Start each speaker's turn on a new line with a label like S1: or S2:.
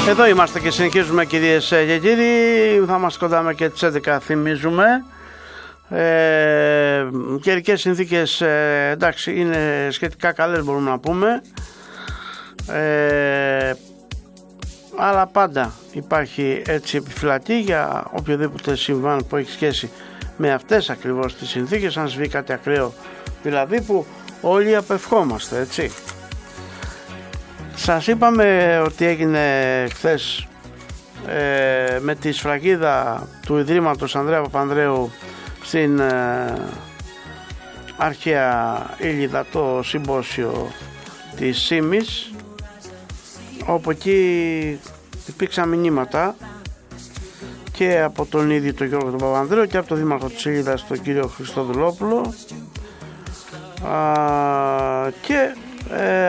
S1: Εδώ είμαστε και συνεχίζουμε, κυρίες και κύριοι. Θα είμαστε κοντά με και τις 11, θυμίζουμε. Καιρικές συνθήκες, εντάξει, είναι σχετικά καλές, μπορούμε να πούμε. Αλλά πάντα υπάρχει έτσι επιφυλακή για οποιοδήποτε συμβάν που έχει σχέση με αυτές ακριβώς τις συνθήκες. Αν συμβεί κάτι ακραίο δηλαδή, που όλοι απευχόμαστε, έτσι. Σας είπαμε ότι έγινε χθες με τη σφραγίδα του Ιδρύματος Ανδρέα Παπανδρέου στην αρχαία Ήλιδα το συμπόσιο της ΣΥΜΙΣ, όπου εκεί υπήρξαν μηνύματα και από τον ίδιο τον Γιώργο τον Παπανδρέου και από τον Δήμαρχο της Ήλιδας τον κύριο Χριστοδουλόπουλο, και